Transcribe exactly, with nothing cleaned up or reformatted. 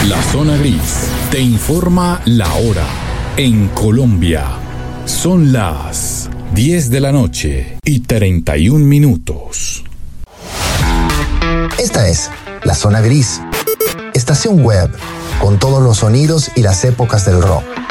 La Zona Gris te informa la hora. En Colombia son las diez de la noche y treinta y un minutos. Esta es La Zona Gris, estación web con todos los sonidos y las épocas del rock.